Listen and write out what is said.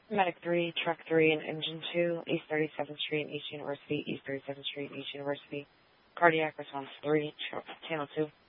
Medic 3, Truck 3, and Engine 2, East 37th Street and East University, East 37th Street and East University. Cardiac Response 3, Channel 2.